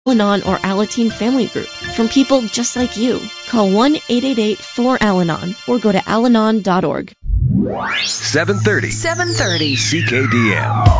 Al-Anon or Alateen Family Group from people just like you. Call 1-888-4-ALANON or go to alanon.org. 730 CKDM.